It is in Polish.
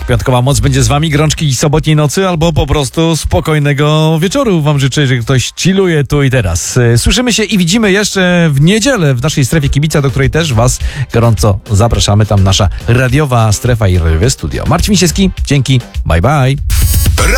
piątkowa moc będzie z wami, grączki sobotniej nocy albo po prostu spokojnego wieczoru wam życzę, że ktoś chilluje tu i teraz. Słyszymy się i widzimy jeszcze w niedzielę w naszej strefie kibica, do której też was gorąco zapraszamy. Tam nasza radiowa strefa i radiowe studio. Marcin Misiewski, dzięki, bye bye.